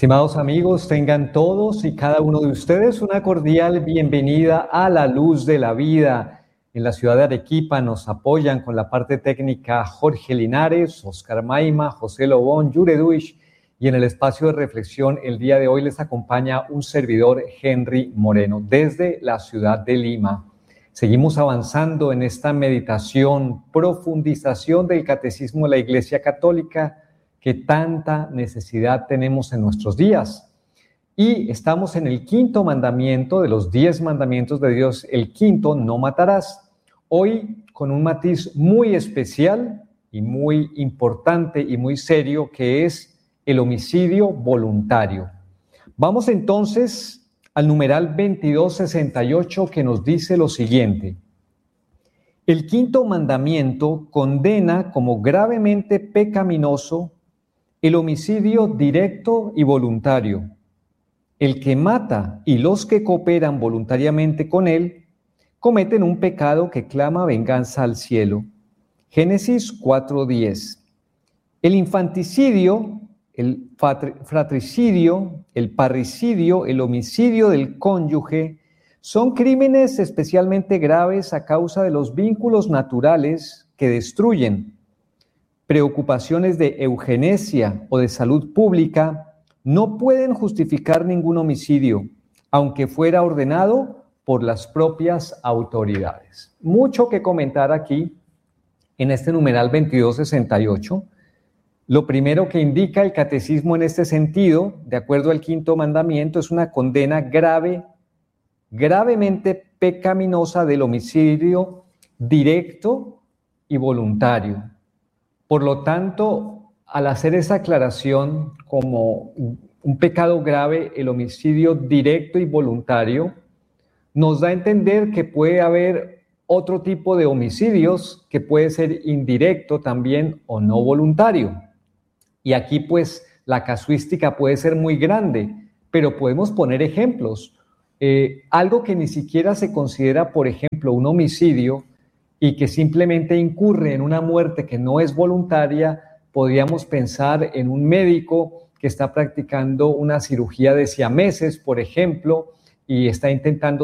Estimados amigos, tengan todos y cada uno de ustedes una cordial bienvenida a La Luz de la Vida. En la ciudad de Arequipa nos apoyan con la parte técnica Jorge Linares, Oscar Maima, José Lobón, Yure Duish, y en el espacio de reflexión el día de hoy les acompaña un servidor, Henry Moreno, desde la ciudad de Lima. Seguimos avanzando en esta meditación, profundización del Catecismo de la Iglesia Católica, que tanta necesidad tenemos en nuestros días. Y estamos en el quinto mandamiento de los 10 mandamientos de Dios, el quinto, no matarás. Hoy con un matiz muy especial y muy importante y muy serio, que es el homicidio voluntario. Vamos entonces al numeral 2268, que nos dice lo siguiente: el quinto mandamiento condena como gravemente pecaminoso el homicidio directo y voluntario. El que mata y los que cooperan voluntariamente con él cometen un pecado que clama venganza al cielo. Génesis 4:10. El infanticidio, el fratricidio, el parricidio, el homicidio del cónyuge son crímenes especialmente graves a causa de los vínculos naturales que destruyen. Preocupaciones de eugenesia o de salud pública no pueden justificar ningún homicidio, aunque fuera ordenado por las propias autoridades. Mucho que comentar aquí en este numeral 2268. Lo primero que indica el catecismo en este sentido, de acuerdo al quinto mandamiento, es una condena gravemente pecaminosa del homicidio directo y voluntario. Por lo tanto, al hacer esa aclaración como un pecado grave, el homicidio directo y voluntario, nos da a entender que puede haber otro tipo de homicidios que puede ser indirecto también o no voluntario. Y aquí pues la casuística puede ser muy grande, pero podemos poner ejemplos. Algo que ni siquiera se considera, por ejemplo, un homicidio, y que simplemente incurre en una muerte que no es voluntaria, podríamos pensar en un médico que está practicando una cirugía de siameses, por ejemplo, y está intentando